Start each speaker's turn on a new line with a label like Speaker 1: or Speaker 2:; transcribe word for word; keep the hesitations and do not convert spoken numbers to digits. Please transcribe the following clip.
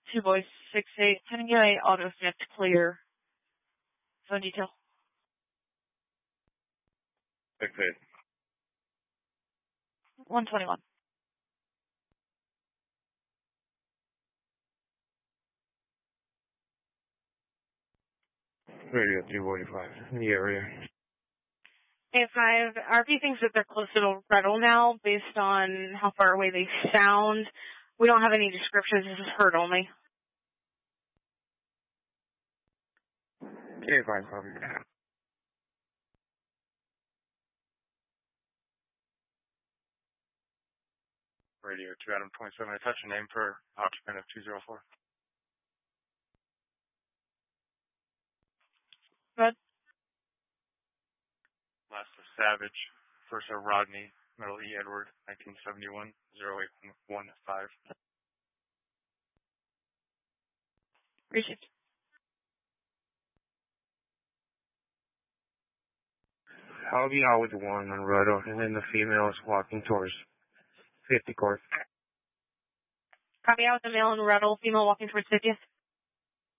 Speaker 1: Two boys, six eight. Can I get a auto snipped clear? Phone detail.
Speaker 2: Six eight.
Speaker 1: One twenty one.
Speaker 2: Radio two forty five in the area.
Speaker 1: A five, R P thinks that they're close to the Rettle now based on how far away they sound. We don't have any descriptions, this is heard only.
Speaker 2: A five, copy. Radio two Adam twenty-seven, I touch a name for occupant of two zero four.
Speaker 1: Good.
Speaker 2: Last was Savage. First are Rodney, middle E. Edward, nineteen seventy-one, zero eight one five.
Speaker 1: Received.
Speaker 2: I'll be out with one on Roto, and then the female is walking towards fifty court.
Speaker 1: Copy out with the male and Rettle, female walking towards fiftieth.